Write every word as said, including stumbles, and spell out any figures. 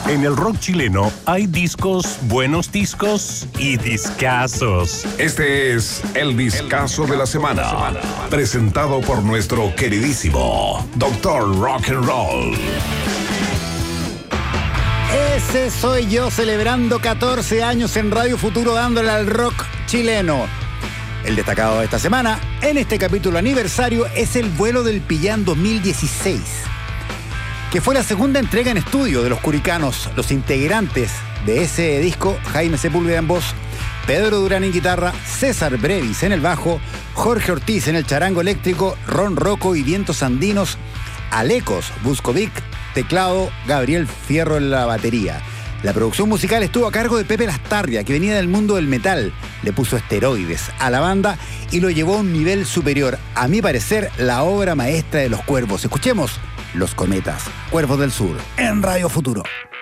En el rock chileno hay discos, buenos discos y discazos. Este es el discazo de la semana, presentado por nuestro queridísimo Doctor Rock and Roll. Ese soy yo, celebrando catorce años en Radio Futuro, dándole al rock chileno. El destacado de esta semana, en este capítulo aniversario, es el Vuelo del Pillán dos mil dieciséis, que fue la segunda entrega en estudio de Los Curicanos. Los integrantes de ese disco: Jaime Sepúlveda en voz, Pedro Durán en guitarra, César Brevis en el bajo, Jorge Ortiz en el charango eléctrico, Ron Rocco y vientos andinos, Alecos Buscovic, teclado, Gabriel Fierro en la batería. La producción musical estuvo a cargo de Pepe Lastarria, que venía del mundo del metal. Le puso esteroides a la banda y lo llevó a un nivel superior. A mi parecer, la obra maestra de Los Cuervos. Escuchemos Los Cometas, Cuervos del Sur, en Radio Futuro.